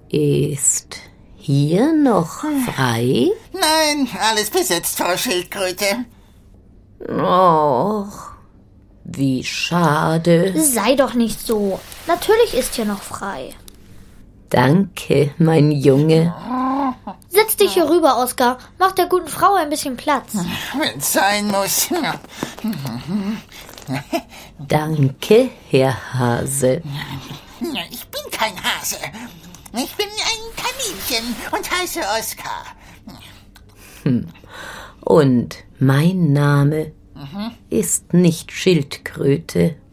Ist hier noch frei? Nein, alles besetzt, Frau Schildkröte. Och, wie schade. Sei doch nicht so. Natürlich ist hier noch frei. Danke, mein Junge. Setz dich hier rüber, Oskar. Mach der guten Frau ein bisschen Platz. Wenn's sein muss. Danke, Herr Hase. Ich bin kein Hase. Ich bin ein Kaninchen und heiße Oskar. Und mein Name ist nicht Schildkröte.